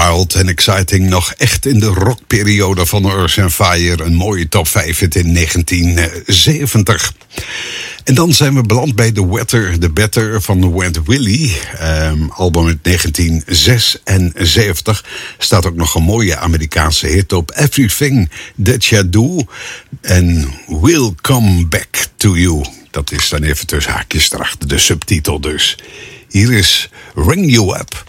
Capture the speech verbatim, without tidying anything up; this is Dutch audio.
Wild and Exciting nog echt in de rockperiode van Earth and Fire. Een mooie top vijf hit in negentien zeventig. En dan zijn we beland bij The Wetter, The Better van Wet Willie. Um, album uit negentien zesenzeventig. Staat ook nog een mooie Amerikaanse hit op. Everything That You Do. En We'll Come Back To You. Dat is dan even tussen haakjes erachter, de subtitel dus. Hier is Ring You Up.